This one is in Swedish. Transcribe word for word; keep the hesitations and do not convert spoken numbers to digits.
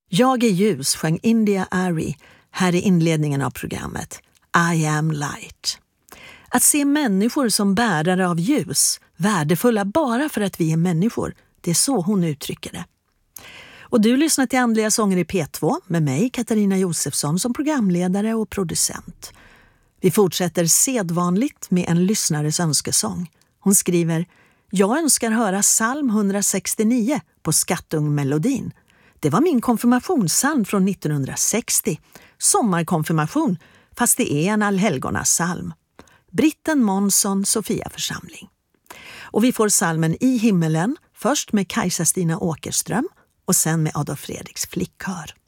Jag är ljus sjöng India Arie här i inledningen av programmet I am light. Att se människor som bärare av ljus, värdefulla bara för att vi är människor, det är så hon uttrycker det. Och du lyssnar till Andliga sånger i P två med mig, Katarina Josefsson, som programledare och producent. Vi fortsätter sedvanligt med en lyssnares önskesång. Hon skriver: Jag önskar höra psalm hundrasextionio på Skattungmelodin. Det var min konfirmationssalm från nittonhundrasextio. Sommarkonfirmation, fast det är en allhelgonapsalm. Britten Månsson, Sofia församling. Och vi får salmen I himmelen, först med Kajsa Stina Åkerström och sen med Adolf Fredriks flickkör.